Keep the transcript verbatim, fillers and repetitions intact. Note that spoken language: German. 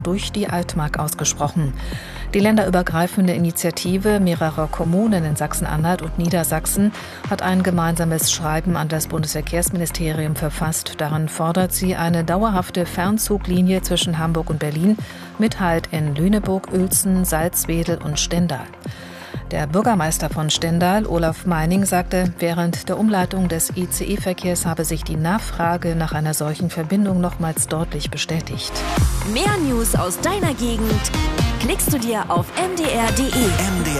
durch die Altmark ausgesprochen. Die länderübergreifende Initiative mehrerer Kommunen in Sachsen-Anhalt und Niedersachsen hat ein gemeinsames Schreiben an das Bundesverkehrsministerium verfasst. Darin fordert sie eine dauerhafte Fernzuglinie zwischen Hamburg und Berlin mit Halt in Lüneburg, Uelzen, Salzwedel und Stendal. Der Bürgermeister von Stendal, Olaf Meining, sagte, während der Umleitung des I C E-Verkehrs habe sich die Nachfrage nach einer solchen Verbindung nochmals deutlich bestätigt. Mehr News aus deiner Gegend klickst du dir auf m d r punkt d e.